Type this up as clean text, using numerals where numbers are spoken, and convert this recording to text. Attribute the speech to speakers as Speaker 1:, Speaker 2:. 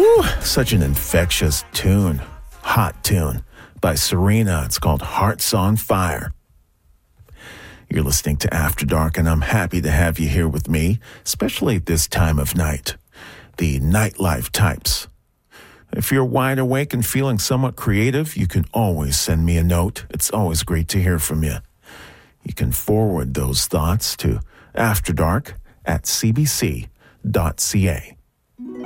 Speaker 1: Whew, such an infectious tune. Hot tune by Serena. It's called Hearts on Fire. You're listening to After Dark, and I'm happy to have you here with me, especially at this time of night. The nightlife types. If you're wide awake and feeling somewhat creative, you can always send me a note. It's always great to hear from you. You can forward those thoughts to afterdark@cbc.ca.